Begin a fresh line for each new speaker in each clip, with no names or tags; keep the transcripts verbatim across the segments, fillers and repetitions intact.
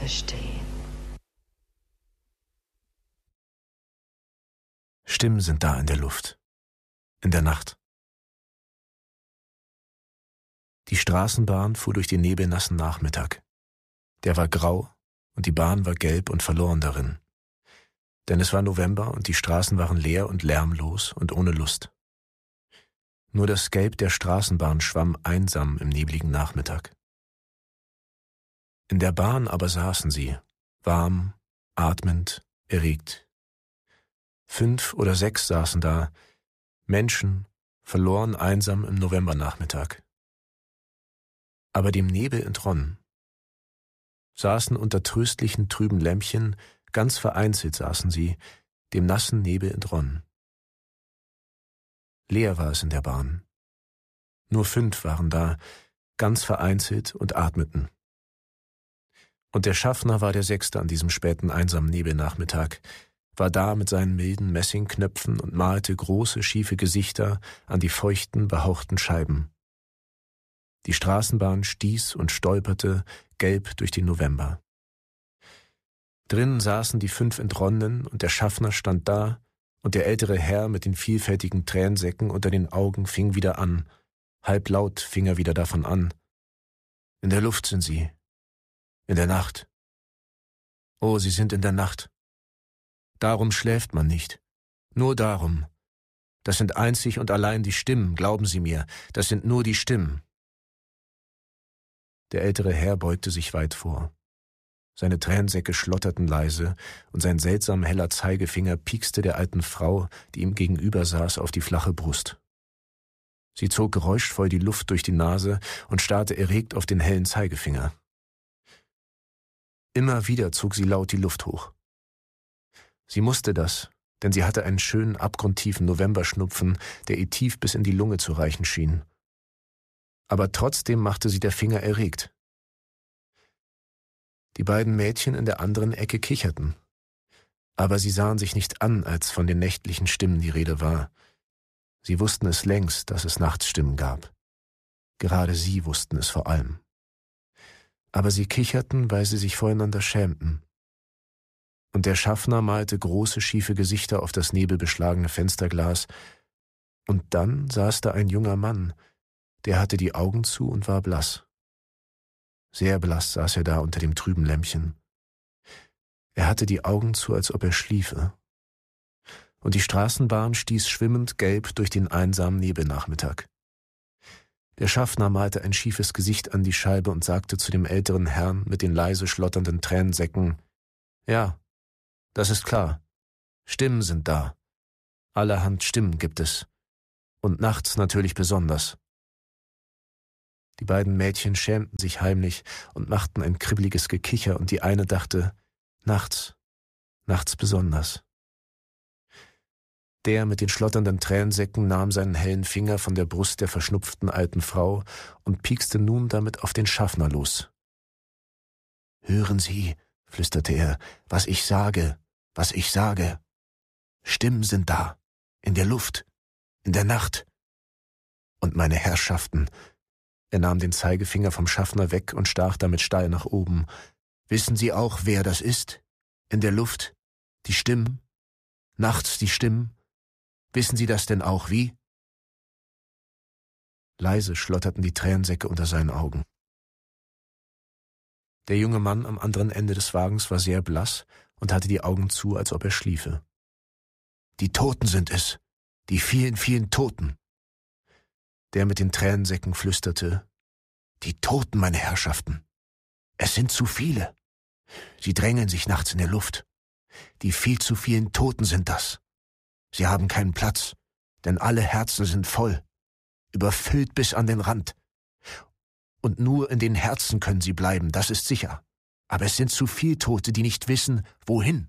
verstehen.
Stimmen sind da in der Luft, in der Nacht. Die Straßenbahn fuhr durch den nebelnassen Nachmittag. Der war grau und die Bahn war gelb und verloren darin. Denn es war November und die Straßen waren leer und lärmlos und ohne Lust. Nur das Gelb der Straßenbahn schwamm einsam im nebligen Nachmittag. In der Bahn aber saßen sie, warm, atmend, erregt. Fünf oder sechs saßen da, Menschen, verloren einsam im Novembernachmittag. Aber dem Nebel entronnen. Saßen unter tröstlichen, trüben Lämpchen, ganz vereinzelt saßen sie, dem nassen Nebel entronnen. Leer war es in der Bahn. Nur fünf waren da, ganz vereinzelt und atmeten. Und der Schaffner war der Sechste an diesem späten, einsamen Nebelnachmittag, war da mit seinen milden Messingknöpfen und malte große, schiefe Gesichter an die feuchten, behauchten Scheiben. Die Straßenbahn stieß und stolperte, gelb durch den November. Drinnen saßen die fünf Entronnenen und der Schaffner stand da, und der ältere Herr mit den vielfältigen Tränensäcken unter den Augen fing wieder an, halblaut fing er wieder davon an. In der Luft sind sie, in der Nacht. Oh, sie sind in der Nacht. Darum schläft man nicht, nur darum. Das sind einzig und allein die Stimmen, glauben Sie mir, das sind nur die Stimmen. Der ältere Herr beugte sich weit vor. Seine Tränensäcke schlotterten leise, und sein seltsam heller Zeigefinger piekste der alten Frau, die ihm gegenüber saß, auf die flache Brust. Sie zog geräuschvoll die Luft durch die Nase und starrte erregt auf den hellen Zeigefinger. Immer wieder zog sie laut die Luft hoch. Sie musste das, denn sie hatte einen schönen, abgrundtiefen Novemberschnupfen, der ihr tief bis in die Lunge zu reichen schien. Aber trotzdem machte sie der Finger erregt. Die beiden Mädchen in der anderen Ecke kicherten. Aber sie sahen sich nicht an, als von den nächtlichen Stimmen die Rede war. Sie wussten es längst, dass es nachts Stimmen gab. Gerade sie wussten es vor allem. Aber sie kicherten, weil sie sich voreinander schämten. Und der Schaffner malte große, schiefe Gesichter auf das nebelbeschlagene Fensterglas. Und dann saß da ein junger Mann, der hatte die Augen zu und war blass. Sehr blass saß er da unter dem trüben Lämpchen. Er hatte die Augen zu, als ob er schliefe. Und die Straßenbahn stieß schwimmend gelb durch den einsamen Nebelnachmittag. Der Schaffner malte ein schiefes Gesicht an die Scheibe und sagte zu dem älteren Herrn mit den leise schlotternden Tränensäcken: »Ja, das ist klar. Stimmen sind da. Allerhand Stimmen gibt es. Und nachts natürlich besonders.« Die beiden Mädchen schämten sich heimlich und machten ein kribbeliges Gekicher, und die eine dachte: Nachts, nachts besonders. Der mit den schlotternden Tränensäcken nahm seinen hellen Finger von der Brust der verschnupften alten Frau und piekste nun damit auf den Schaffner los. »Hören Sie«, flüsterte er, »was ich sage, was ich sage. Stimmen sind da, in der Luft, in der Nacht. Und meine Herrschaften«, er nahm den Zeigefinger vom Schaffner weg und stach damit steil nach oben, »wissen Sie auch, wer das ist? In der Luft? Die Stimmen? Nachts die Stimmen? Wissen Sie das denn auch, wie?« Leise schlotterten die Tränensäcke unter seinen Augen. Der junge Mann am anderen Ende des Wagens war sehr blass und hatte die Augen zu, als ob er schliefe. »Die Toten sind es, die vielen, vielen Toten.« Der mit den Tränensäcken flüsterte: »Die Toten, meine Herrschaften. Es sind zu viele. Sie drängeln sich nachts in der Luft. Die viel zu vielen Toten sind das. Sie haben keinen Platz, denn alle Herzen sind voll, überfüllt bis an den Rand. Und nur in den Herzen können sie bleiben, das ist sicher. Aber es sind zu viel Tote, die nicht wissen, wohin.«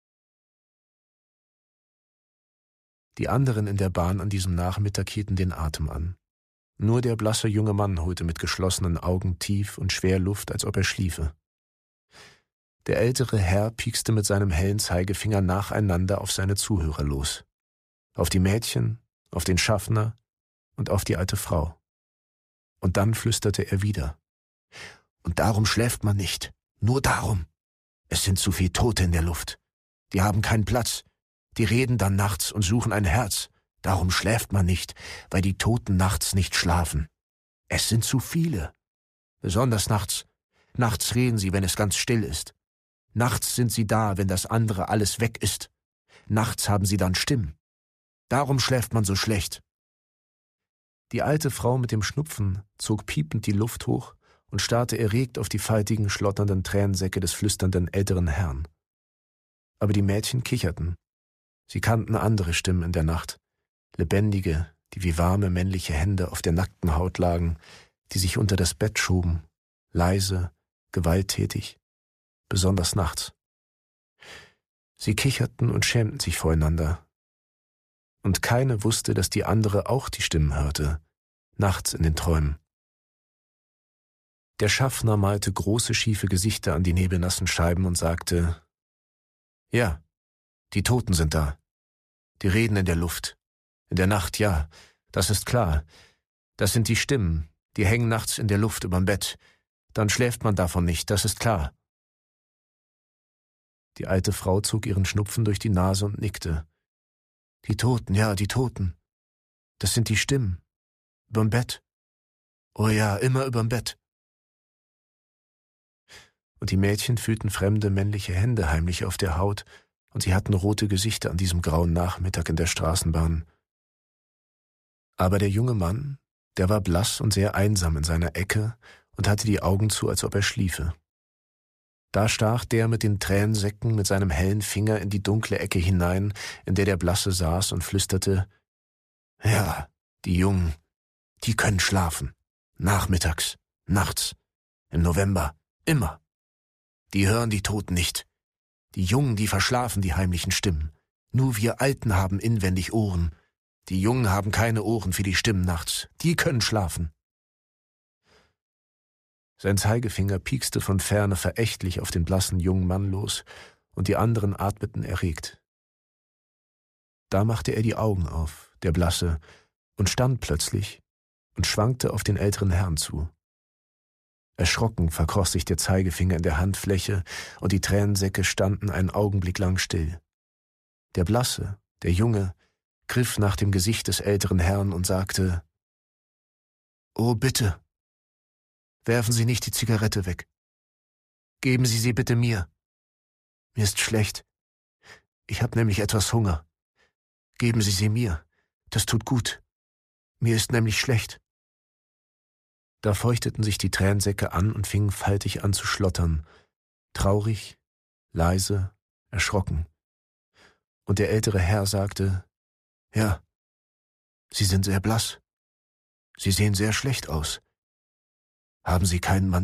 Die anderen in der Bahn an diesem Nachmittag hielten den Atem an. Nur der blasse junge Mann holte mit geschlossenen Augen tief und schwer Luft, als ob er schliefe. Der ältere Herr piekste mit seinem hellen Zeigefinger nacheinander auf seine Zuhörer los. Auf die Mädchen, auf den Schaffner und auf die alte Frau. Und dann flüsterte er wieder: »Und darum schläft man nicht, nur darum. Es sind zu viel Tote in der Luft. Die haben keinen Platz. Die reden dann nachts und suchen ein Herz. Darum schläft man nicht, weil die Toten nachts nicht schlafen. Es sind zu viele. Besonders nachts. Nachts reden sie, wenn es ganz still ist. Nachts sind sie da, wenn das andere alles weg ist. Nachts haben sie dann Stimmen. Darum schläft man so schlecht. Die alte Frau mit dem Schnupfen zog piepend die Luft hoch und starrte erregt auf die faltigen, schlotternden Tränensäcke des flüsternden älteren Herrn. Aber die Mädchen kicherten. Sie kannten andere Stimmen in der Nacht, lebendige, die wie warme männliche Hände auf der nackten Haut lagen, die sich unter das Bett schoben, leise, gewalttätig, besonders nachts. Sie kicherten und schämten sich voreinander. Und keine wusste, dass die andere auch die Stimmen hörte, nachts in den Träumen. Der Schaffner malte große, schiefe Gesichter an die nebelnassen Scheiben und sagte, »Ja, die Toten sind da. Die reden in der Luft. In der Nacht, ja, das ist klar. Das sind die Stimmen, die hängen nachts in der Luft überm Bett. Dann schläft man davon nicht, das ist klar.« Die alte Frau zog ihren Schnupfen durch die Nase und nickte. »Die Toten, ja, die Toten. Das sind die Stimmen. Überm Bett. Oh ja, immer überm Bett.« Und die Mädchen fühlten fremde männliche Hände heimlich auf der Haut, und sie hatten rote Gesichter an diesem grauen Nachmittag in der Straßenbahn. Aber der junge Mann, der war blass und sehr einsam in seiner Ecke und hatte die Augen zu, als ob er schliefe. Da stach der mit den Tränensäcken mit seinem hellen Finger in die dunkle Ecke hinein, in der der Blasse saß, und flüsterte, »Ja, die Jungen, die können schlafen. Nachmittags, nachts, im November, immer. Die hören die Toten nicht. Die Jungen, die verschlafen die heimlichen Stimmen. Nur wir Alten haben inwendig Ohren. Die Jungen haben keine Ohren für die Stimmen nachts. Die können schlafen.« Sein Zeigefinger piekste von ferne verächtlich auf den blassen jungen Mann los, und die anderen atmeten erregt. Da machte er die Augen auf, der Blasse, und stand plötzlich und schwankte auf den älteren Herrn zu. Erschrocken verkroch sich der Zeigefinger in der Handfläche, und die Tränensäcke standen einen Augenblick lang still. Der Blasse, der Junge, griff nach dem Gesicht des älteren Herrn und sagte, »Oh, bitte, werfen Sie nicht die Zigarette weg. Geben Sie sie bitte mir. Mir ist schlecht. Ich habe nämlich etwas Hunger. Geben Sie sie mir. Das tut gut. Mir ist nämlich schlecht.« Da feuchteten sich die Tränensäcke an und fingen faltig an zu schlottern, traurig, leise, erschrocken. Und der ältere Herr sagte, »Ja, Sie sind sehr blass. Sie sehen sehr schlecht aus. Haben Sie keinen Mann